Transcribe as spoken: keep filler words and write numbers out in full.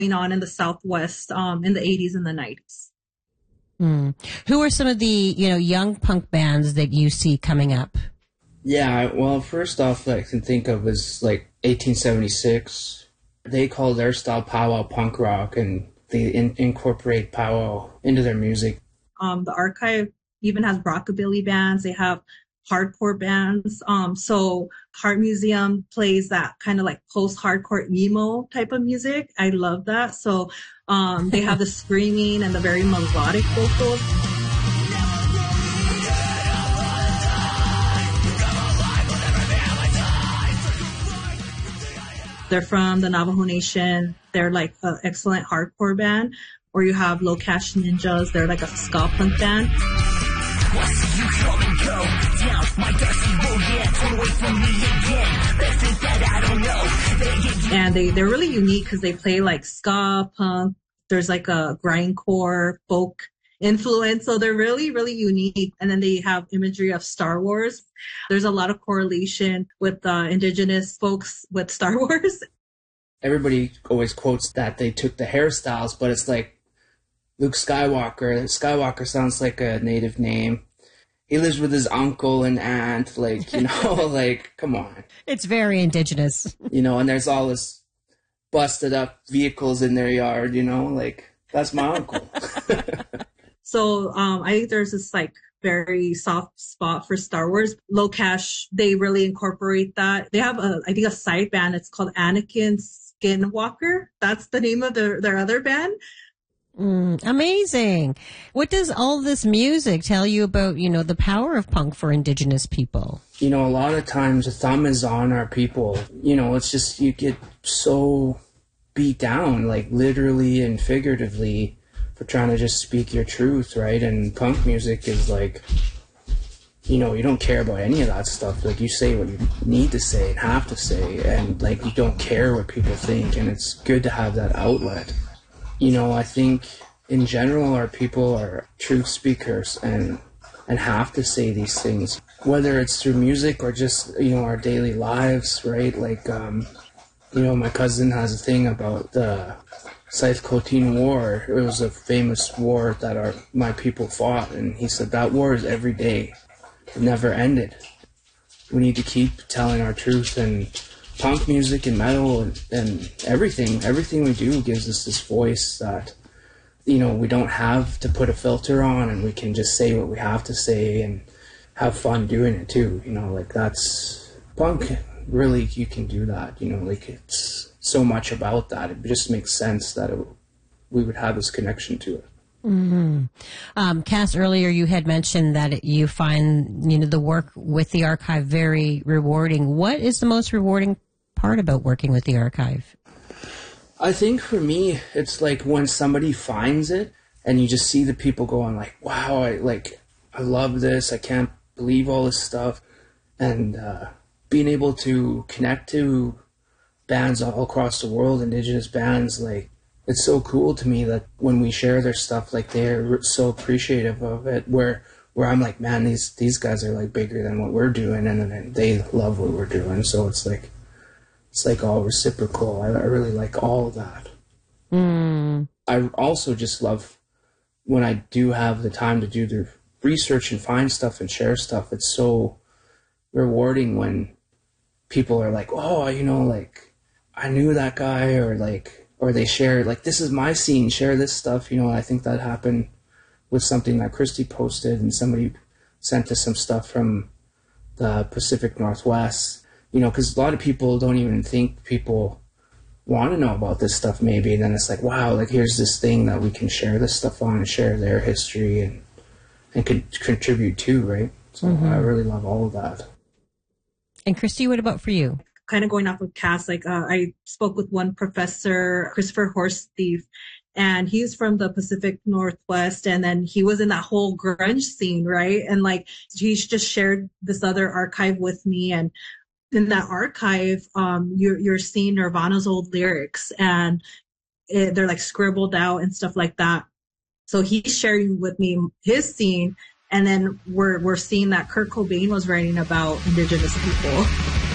on in the Southwest um, in the eighties and the nineties. Mm. Who are some of the, you know, young punk bands that you see coming up? Yeah, well, first off, I can think of is like eighteen seventy-six. They call their style powwow punk rock, and they in- incorporate powwow into their music. Um, the archive even has rockabilly bands. They have hardcore bands. Um, so Heart Museum plays that kind of like post-hardcore emo type of music. I love that. So um, they have the screaming and the very melodic vocals. They're from the Navajo Nation. They're like an excellent hardcore band. Or you have Low Cash Ninjas. They're like a ska punk band. And they, they're really unique because they play like ska, punk. There's like a grindcore, folk influence. So they're really, really unique. And then they have imagery of Star Wars. There's a lot of correlation with uh, indigenous folks with Star Wars. Everybody always quotes that they took the hairstyles, but it's like Luke Skywalker. Skywalker sounds like a native name. He lives with his uncle and aunt, like, you know, like, come on. It's very indigenous. You know, and there's all this busted up vehicles in their yard, you know, like, that's my uncle. So um, I think there's this like very soft spot for Star Wars. Low Cash, they really incorporate that. They have a, I think a side band. It's called Anakin Skinwalker. That's the name of their, their other band. Mm, amazing. What does all this music tell you about, you know, the power of punk for indigenous people? You know, a lot of times the thumb is on our people. You know, it's just, you get so beat down, like literally and figuratively, for trying to just speak your truth, right? And punk music is like, you know, you don't care about any of that stuff. Like, you say what you need to say and have to say, and like, you don't care what people think, and it's good to have that outlet. You know, I think in general our people are truth speakers and and have to say these things, whether it's through music or just, you know, our daily lives, right? Like, um, you know, my cousin has a thing about the Scythe-Cotin War. It was a famous war that our my people fought, and he said that war is every day. It never ended. We need to keep telling our truth, and punk music and metal and, and everything, everything we do gives us this voice that, you know, we don't have to put a filter on, and we can just say what we have to say and have fun doing it too. You know, like, that's punk. Really, you can do that. You know, like, it's so much about that. It just makes sense that it, we would have this connection to it. Mm-hmm. Um, Cass, earlier you had mentioned that you find, you know, the work with the archive very rewarding. What is the most rewarding part about working with the archive? I think for me, it's like when somebody finds it and you just see the people going like, wow, I like, I love this. I can't believe all this stuff. And uh, being able to connect to bands all across the world, indigenous bands, like, it's so cool to me that when we share their stuff, like, they're so appreciative of it, where where I'm like, man, these these guys are like bigger than what we're doing, and then they love what we're doing. So it's like, it's like all reciprocal. I, I really like all of that. Mm. I also just love when I do have the time to do the research and find stuff and share stuff. It's so rewarding when people are like, oh, you know, like, I knew that guy, or like, or they share, like, this is my scene, share this stuff. You know, I think that happened with something that Christy posted, and somebody sent us some stuff from the Pacific Northwest. You know, because a lot of people don't even think people want to know about this stuff, maybe. And then it's like, wow, like, here's this thing that we can share this stuff on and share their history and and could contribute to, right? So mm-hmm. I really love all of that. And Christy, what about for you? Kind of going off of Cass, like, uh, I spoke with one professor, Christopher Horsthief, and he's from the Pacific Northwest, and then he was in that whole grunge scene, right? And like, he's just shared this other archive with me, and in that archive, um, you're, you're seeing Nirvana's old lyrics, and it, they're like scribbled out and stuff like that. So he's sharing with me his scene, and then we're we're seeing that Kurt Cobain was writing about indigenous people.